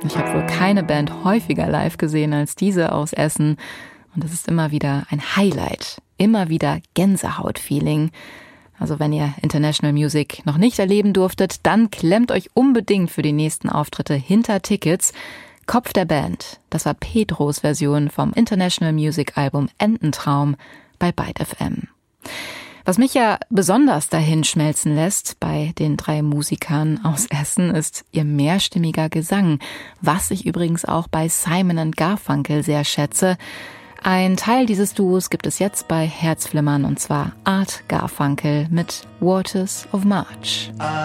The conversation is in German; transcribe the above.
Ich habe wohl keine Band häufiger live gesehen als diese aus Essen. Und es ist immer wieder ein Highlight. Immer wieder Gänsehaut-Feeling. Also wenn ihr International Music noch nicht erleben durftet, dann klemmt euch unbedingt für die nächsten Auftritte hinter Tickets. Kopf der Band, das war Pedros Version vom International Music Album Ententraum bei Byte FM. Was mich ja besonders dahin schmelzen lässt bei den 3 Musikern aus Essen ist ihr mehrstimmiger Gesang, was ich übrigens auch bei Simon & Garfunkel sehr schätze. Ein Teil dieses Duos gibt es jetzt bei Herzflimmern, und zwar Art Garfunkel mit Waters of March.